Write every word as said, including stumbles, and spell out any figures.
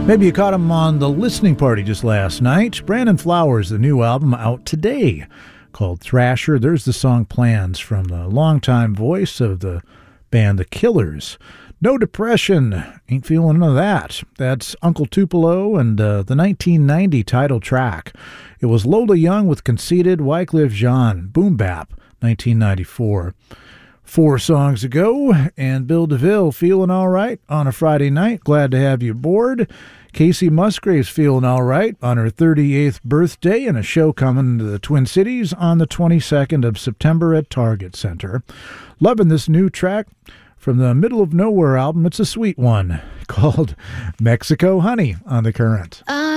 Maybe you caught him on the listening party just last night. Brandon Flowers, the new album out today called Thrasher. There's the song Plans from the longtime voice of the band The Killers. No Depression, ain't feeling none of that. That's Uncle Tupelo and uh, the nineteen ninety title track. It was Lola Young with Conceited, Wycliffe Jean, Boom Bap, nineteen ninety-four. Four songs ago, and Bill DeVille feeling all right on a Friday night. Glad to have you aboard. Casey Musgrave's feeling all right on her thirty-eighth birthday, and a show coming to the Twin Cities on the twenty-second of September at Target Center. Loving this new track from the Middle of Nowhere album. It's a sweet one called Mexico Honey on The Current. Uh